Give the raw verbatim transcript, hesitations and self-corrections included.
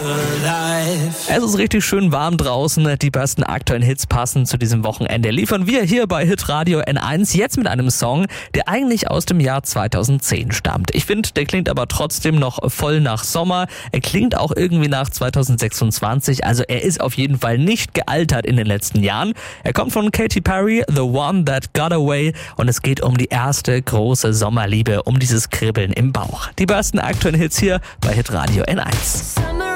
Es ist richtig schön warm draußen. Die besten aktuellen Hits passen zu diesem Wochenende. Liefern wir hier bei Hitradio N eins jetzt mit einem Song, der eigentlich aus dem Jahr zweitausendzehn stammt. Ich finde, der klingt aber trotzdem noch voll nach Sommer. Er klingt auch irgendwie nach zweitausendsechsundzwanzig. Also er ist auf jeden Fall nicht gealtert in den letzten Jahren. Er kommt von Katy Perry, The One That Got Away. Und es geht um die erste große Sommerliebe, um dieses Kribbeln im Bauch. Die besten aktuellen Hits hier bei Hitradio N eins.